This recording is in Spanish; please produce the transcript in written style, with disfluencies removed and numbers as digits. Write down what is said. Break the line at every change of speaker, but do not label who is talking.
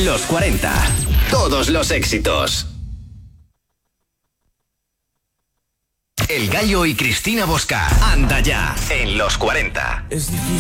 Los 40. Todos los éxitos. El Gallo y Cristina Bosca. Anda ya en Los 40.
Es difícil